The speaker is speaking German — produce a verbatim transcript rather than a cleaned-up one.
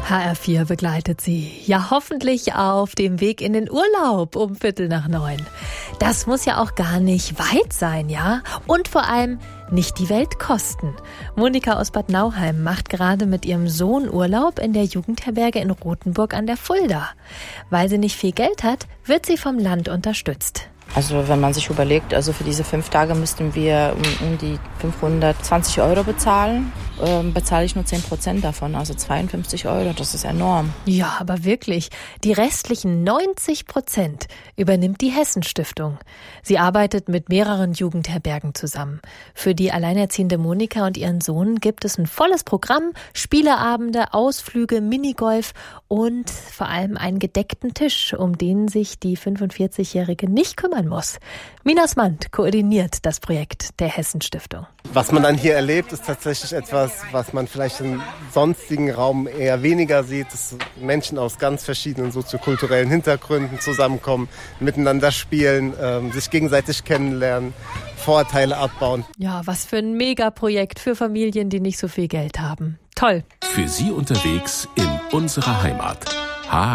H R vier begleitet Sie. Ja, hoffentlich auf dem Weg in den Urlaub um Viertel nach neun. Das muss ja auch gar nicht weit sein, ja? Und vor allem nicht die Welt kosten. Monika aus Bad Nauheim macht gerade mit ihrem Sohn Urlaub in der Jugendherberge in Rothenburg an der Fulda. Weil sie nicht viel Geld hat, wird sie vom Land unterstützt. Also wenn man sich überlegt, also für diese fünf Tage müssten wir um, um die fünfhundertzwanzig Euro bezahlen, ähm, bezahle ich nur zehn Prozent davon, also zweiundfünfzig Euro, das ist enorm. Ja, aber wirklich, die restlichen neunzig Prozent übernimmt die Hessenstiftung. Sie arbeitet mit mehreren Jugendherbergen zusammen. Für die alleinerziehende Monika und ihren Sohn gibt es ein volles Programm, Spieleabende, Ausflüge, Minigolf und vor allem einen gedeckten Tisch, um den sich die fünfundvierzigjährige nicht kümmern muss. Minas Mand koordiniert das Projekt der Hessenstiftung. Was man dann hier erlebt, ist tatsächlich etwas, was man vielleicht im sonstigen Raum eher weniger sieht, dass Menschen aus ganz verschiedenen soziokulturellen Hintergründen zusammenkommen, miteinander spielen, ähm, sich gegenseitig kennenlernen, Vorurteile abbauen. Ja, was für ein Megaprojekt für Familien, die nicht so viel Geld haben. Toll. Für Sie unterwegs in unserer Heimat. H